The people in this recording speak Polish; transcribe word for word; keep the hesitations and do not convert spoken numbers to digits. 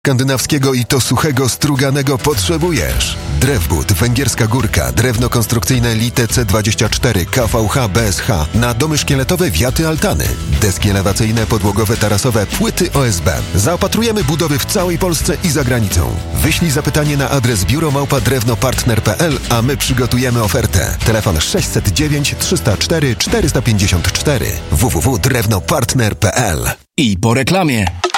skandynawskiego i to suchego, struganego potrzebujesz. Drewbud, węgierska górka, drewno konstrukcyjne Lite C dwadzieścia cztery, K V H, B S H, na domy szkieletowe, wiaty, altany, deski elewacyjne, podłogowe, tarasowe, płyty O S B. Zaopatrujemy budowy w całej Polsce i za granicą. Wyślij zapytanie na adres biuro małpa drewnopartner kropka p l, a my przygotujemy ofertę. Telefon sześćset dziewięć trzysta cztery czterysta pięćdziesiąt cztery w w w kropka drewnopartner kropka p l. I po reklamie.